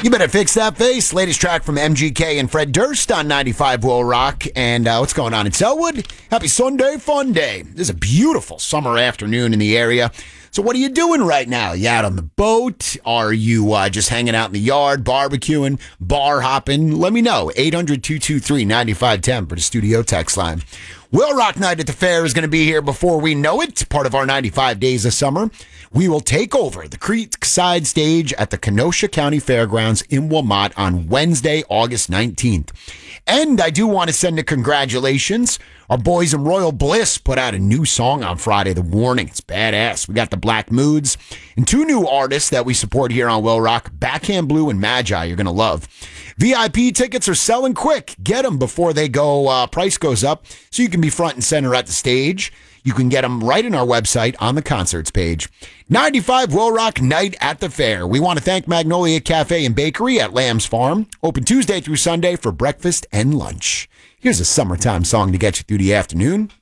You better fix that face. Latest track from MGK and Fred Durst on 95 Will Rock. And what's going on in Selwood? Happy Sunday fun day. This is a beautiful summer afternoon in the area. So what are you doing right now? You out on the boat? Are you just hanging out in the yard, barbecuing, bar hopping? Let me know. 800-223-9510 for the studio text line. Will Rock Night at the Fair is going to be here before we know it, part of our 95 Days of Summer. We will take over the Creekside stage at the Kenosha County Fairgrounds in Wilmot on Wednesday, August 19th. And I do want to send a congratulations. Our boys in Royal Bliss put out a new song on Friday, The Warning. It's badass. We got the Black Moods and two new artists that we support here on Will Rock, Backhand Blue and Magi. You're going to love. VIP tickets are selling quick. Get them before they go. Price goes up so you can be front and center at the stage. You can get them right in our website on the concerts page. 95 Will Rock Night at the Fair. We want to thank Magnolia Cafe and Bakery at Lamb's Farm. Open Tuesday through Sunday for breakfast and lunch. Here's a summertime song to get you through the afternoon.